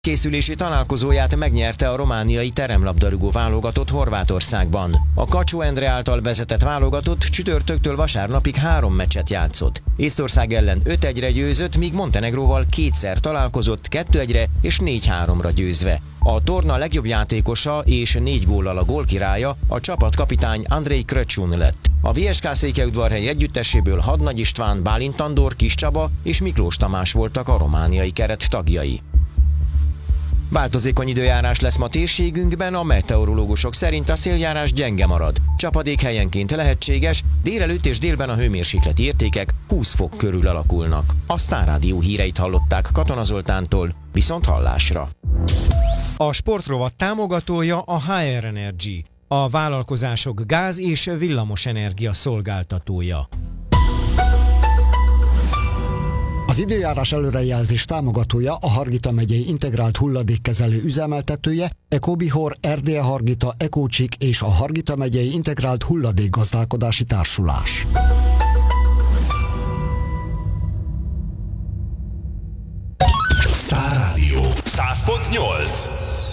Készülési találkozóját megnyerte a romániai teremlabdarúgó válogatott Horvátországban. A Kacsó Endre által vezetett válogatott csütörtöktől vasárnapig 3 meccset játszott. Észtország ellen 5-1-re győzött, míg Montenegróval kétszer találkozott 2-1-re és 4-3-ra győzve. A torna legjobb játékosa és 4 góllal a gólkirálya a csapatkapitány Andrei Kröcsún lett. A VSK Székelyudvarhely együtteséből Hadnagy István, Bálint Andor, Kis Csaba és Miklós Tamás voltak a romániai keret tagjai. Változékony időjárás lesz ma térségünkben, a meteorológusok szerint a széljárás gyenge marad. Csapadék helyenként lehetséges, délelőtt és délben a hőmérsékleti értékek 20 fok körül alakulnak. A Sztár Rádió híreit hallották Katona Zoltántól, viszont hallásra. A sportrovat támogatója a HR Energy, a vállalkozások gáz- és villamosenergia szolgáltatója. Az időjárás előrejelzés támogatója a Hargita megyei integrált hulladékkezelő üzemeltetője, Ecobihor, Erdélye Hargita, Ecócsik és a Hargita megyei integrált hulladékgazdálkodási társulás. Sztár Rádió 100.8